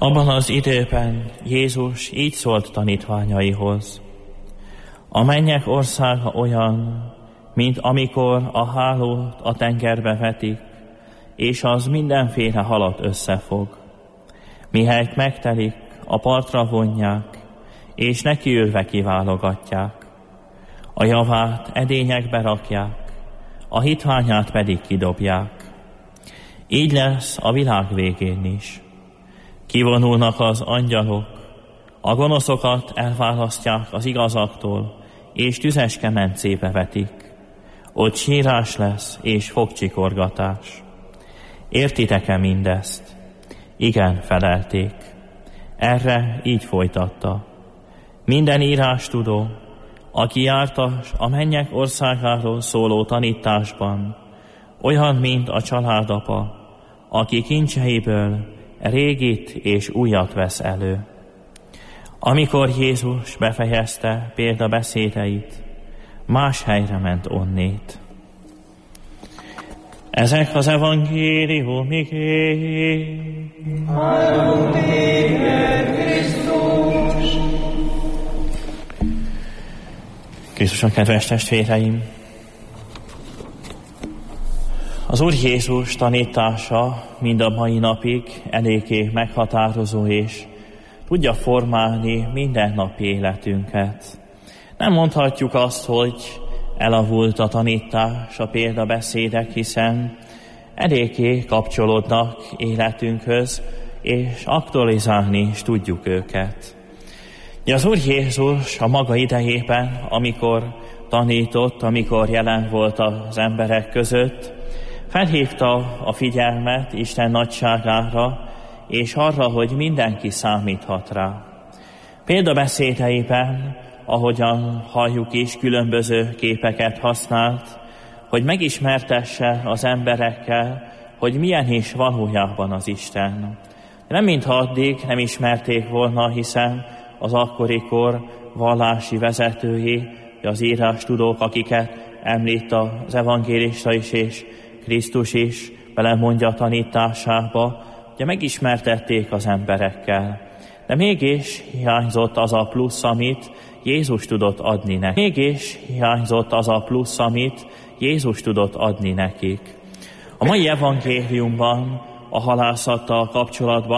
Abban az időben Jézus így szólt tanítványaihoz: a mennyek országa olyan, mint amikor a hálót a tengerbe vetik, és az mindenféle halat összefog. Mihelyt megtelik, a partra vonják, és nekiülve kiválogatják. A javát edényekbe rakják, a hitványát pedig kidobják. Így lesz a világ végén is. Kivonulnak az angyalok, a gonoszokat elválasztják az igazaktól, és tüzes kemencébe vetik. Ott sírás lesz, és fogcsikorgatás. Értitek-e mindezt? Igen, felelték. Erre így folytatta: minden írástudó, aki jártas a mennyek országáról szóló tanításban, olyan, mint a családapa, aki kincseiből régit és újat vesz elő. Amikor Jézus befejezte példabeszédeit, más helyre ment onnét. Ezek az evangélium igéi. Halleluja, Krisztus! Krisztuson kedves testvéreim! Az Úr Jézus tanítása mind a mai napig eléggé meghatározó, és tudja formálni mindennapi életünket. Nem mondhatjuk azt, hogy elavult a tanítás, a példabeszédek, hiszen eléggé kapcsolódnak életünkhöz, és aktualizálni is tudjuk őket. Az Úr Jézus a maga idejében, amikor tanított, amikor jelen volt az emberek között, felhívta a figyelmet Isten nagyságára, és arra, hogy mindenki számíthat rá. Példabeszédeiben, ahogyan halljuk is, különböző képeket használt, hogy megismertesse az emberekkel, hogy milyen is valójában az Isten. Nem mintha addig nem ismerték volna, hiszen az akkori kor vallási vezetői, az írástudók, akiket említ az evangélista is, és Krisztus is belemondja a tanításába, ugye megismertették az emberekkel. De mégis hiányzott az a plusz, amit Jézus tudott adni nekik. A mai evangéliumban a halászattal kapcsolatban